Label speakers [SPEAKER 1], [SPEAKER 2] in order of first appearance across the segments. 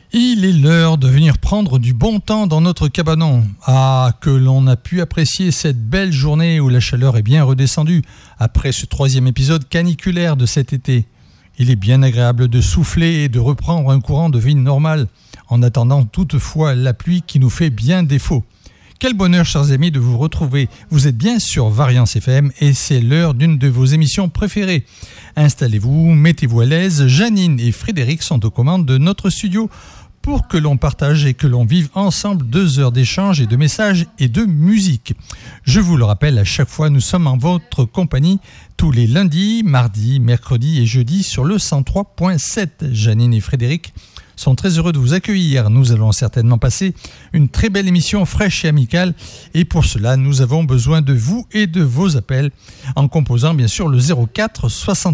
[SPEAKER 1] Il est l'heure de venir prendre du bon temps dans notre cabanon. Ah, que l'on a pu apprécier cette belle journée où la chaleur est bien redescendue après ce 3e épisode caniculaire de cet été. Il est bien agréable de souffler et de reprendre un courant de vie normal, en attendant toutefois la pluie qui nous fait bien défaut. Quel bonheur, chers amis, de vous retrouver. Vous êtes bien sur Variance FM et c'est l'heure d'une de vos émissions préférées. Installez-vous, mettez-vous à l'aise. Janine et Frédéric sont aux commandes de notre studio pour que l'on partage et que l'on vive ensemble 2 heures d'échange et de messages et de musique. Je vous le rappelle, à chaque fois, nous sommes en votre compagnie tous les lundis, mardis, mercredis et jeudis sur le 103.7. Janine et Frédéric sont très heureux de vous accueillir. Nous allons certainement passer une très belle émission fraîche et amicale et pour cela, nous avons besoin de vous et de vos appels en composant bien sûr le 04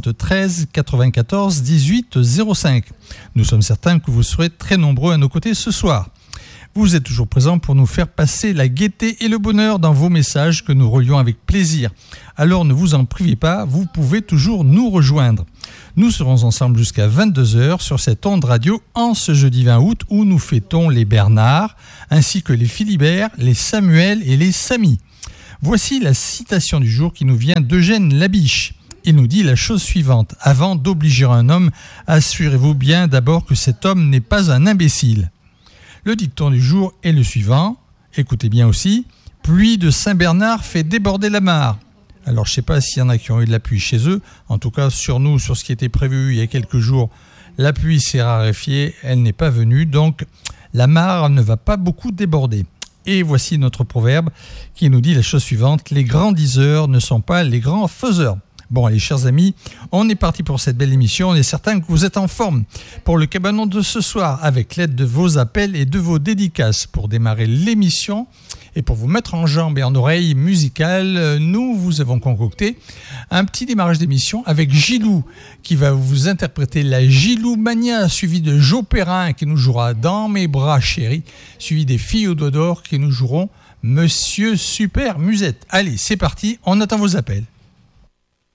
[SPEAKER 1] 73 94 18 05. Nous sommes certains que vous serez très nombreux à nos côtés ce soir. Vous êtes toujours présents pour nous faire passer la gaieté et le bonheur dans vos messages que nous relions avec plaisir. Alors ne vous en privez pas, vous pouvez toujours nous rejoindre. Nous serons ensemble jusqu'à 22h sur cette onde radio en ce jeudi 20 août où nous fêtons les Bernard, ainsi que les Philibert, les Samuel et les Samy. Voici la citation du jour qui nous vient d'Eugène Labiche. Il nous dit la chose suivante. Avant d'obliger un homme, assurez-vous bien d'abord que cet homme n'est pas un imbécile. Le dicton du jour est le suivant. Écoutez bien aussi. Pluie de Saint-Bernard fait déborder la mare. Alors, je ne sais pas s'il y en a qui ont eu de la pluie chez eux. En tout cas, sur nous, sur ce qui était prévu il y a quelques jours, la pluie s'est raréfiée. Elle n'est pas venue. Donc, la mare ne va pas beaucoup déborder. Et voici notre proverbe qui nous dit la chose suivante. Les grands diseurs ne sont pas les grands faiseurs. Bon, allez, chers amis, on est parti pour cette belle émission. On est certain que vous êtes en forme pour le cabanon de ce soir avec l'aide de vos appels et de vos dédicaces. Pour démarrer l'émission et pour vous mettre en jambes et en oreilles musicales, nous vous avons concocté un petit démarrage d'émission avec Gilou qui va vous interpréter la Gilou Mania, suivi de Joe Perrin qui nous jouera Dans mes bras chéris, suivi des Filles au doigt d'or qui nous joueront Monsieur Super Musette. Allez, c'est parti, on attend vos appels.